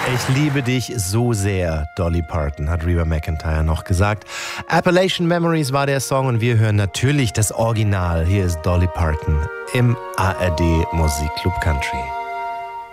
Ich liebe dich so sehr, Dolly Parton, hat Reba McEntire noch gesagt. Appalachian Memories war der Song und wir hören natürlich das Original. Hier ist Dolly Parton im ARD Musikclub Country.